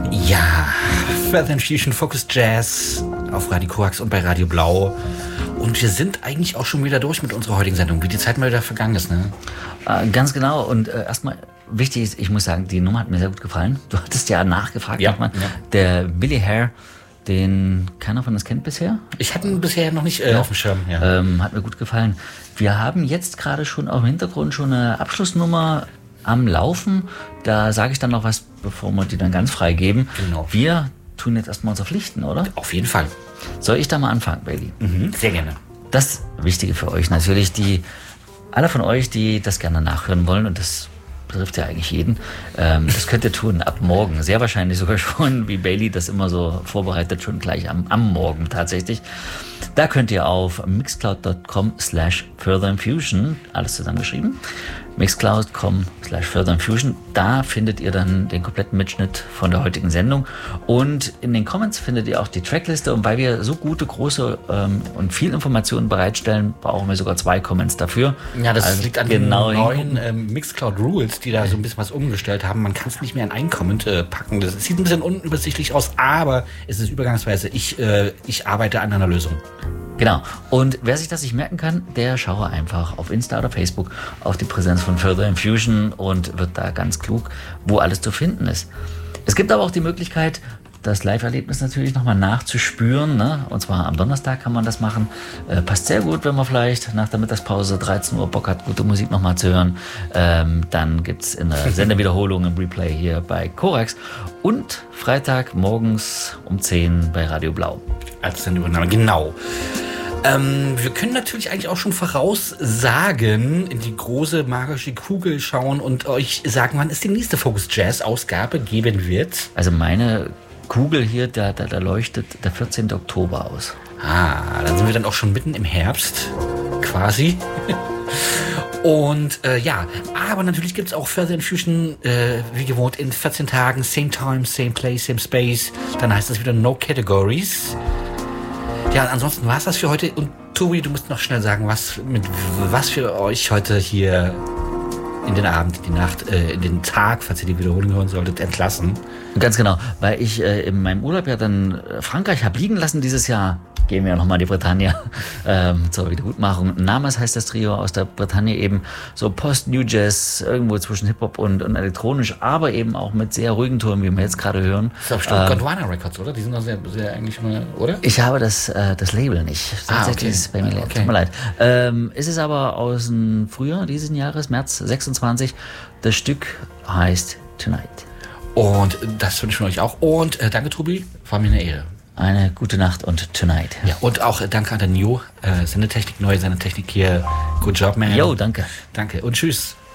Ja, Further Fusion Focus Jazz auf Radio Korax und bei Radio Blau. Und wir sind eigentlich auch schon wieder durch mit unserer heutigen Sendung, wie die Zeit mal wieder vergangen ist, ne? Ganz genau. Und erstmal wichtig ist, ich muss sagen, die Nummer hat mir sehr gut gefallen. Du hattest ja nachgefragt, nochmal. Ja. Der Billy Hare, den keiner von uns kennt bisher. Ich hatte ihn bisher noch nicht auf dem Schirm. Ja. Hat mir gut gefallen. Wir haben jetzt gerade schon auch im Hintergrund schon eine Abschlussnummer am Laufen. Da sage ich dann noch was, bevor wir die dann ganz frei geben. Genau. Wir tun jetzt erstmal unsere Pflichten, oder? Auf jeden Fall. Soll ich da mal anfangen, Bailey? Sehr gerne. Das Wichtige für euch natürlich, alle von euch, die das gerne nachhören wollen, und das betrifft ja eigentlich jeden, das könnt ihr tun ab morgen. Sehr wahrscheinlich sogar schon, wie Bailey das immer so vorbereitet, schon gleich am Morgen tatsächlich. Da könnt ihr auf mixcloud.com/furtherinfusion, alles zusammengeschrieben, mixcloud.com/furtherinfusion, da findet ihr dann den kompletten Mitschnitt von der heutigen Sendung. Und in den Comments findet ihr auch die Trackliste. Und weil wir so gute, große und viel Informationen bereitstellen, brauchen wir sogar 2 Comments dafür. Ja, das liegt an den neuen Mixcloud Rules, die da so ein bisschen was umgestellt haben. Man kann es nicht mehr in einen Comment packen. Das sieht ein bisschen unübersichtlich aus, aber es ist übergangsweise. Ich arbeite an einer Lösung. Genau. Und wer sich das nicht merken kann, der schaue einfach auf Insta oder Facebook auf die Präsenz von Further Infusion und wird da ganz klug, wo alles zu finden ist. Es gibt aber auch die Möglichkeit, das Live-Erlebnis natürlich nochmal nachzuspüren, ne? Und zwar am Donnerstag kann man das machen. Passt sehr gut, wenn man vielleicht nach der Mittagspause 13 Uhr Bock hat, gute Musik nochmal zu hören. Dann gibt es in der Sendewiederholung im Replay hier bei Korax und Freitag morgens um 10 bei Radio Blau. Als Sendeübernahme, genau. Wir können natürlich eigentlich auch schon voraussagen, in die große magische Kugel schauen und euch sagen, wann es die nächste Focus Jazz Ausgabe geben wird. Also meine Kugel hier, da leuchtet der 14. Oktober aus. Dann sind wir dann auch schon mitten im Herbst, quasi. Und aber natürlich gibt es auch Further Infusion, wie gewohnt, in 14 Tagen, same time, same place, same space. Dann heißt es wieder No Categories. Ja, ansonsten war es das für heute. Und Tobi, du musst noch schnell sagen, was für euch heute hier in den Abend, in die Nacht, in den Tag, falls ihr die Wiederholung hören solltet, entlassen. Ganz genau, weil ich in meinem Urlaub ja dann Frankreich habe liegen lassen dieses Jahr. Gehen wir ja nochmal in die Bretagne zur Wiedergutmachung. Namas heißt das Trio aus der Bretagne, eben so Post-New Jazz, irgendwo zwischen Hip-Hop und elektronisch, aber eben auch mit sehr ruhigen Tonen, wie wir jetzt gerade hören. Das ist auch bestimmt Gondwana Records, oder? Die sind doch sehr, sehr eigentlich immer, oder? Ich habe das Label nicht. Tatsächlich ist es bei mir leer. Tut mir leid. Es ist aber aus dem Frühjahr dieses Jahres, März 26. Das Stück heißt Tonight. Und das wünsche ich euch auch. Und danke, Tobi, war mir eine Ehre. Eine gute Nacht und Tonight. Ja, und auch danke an der New Sendetechnik, neue Sendetechnik hier. Good job, man. Jo, danke. Danke und tschüss.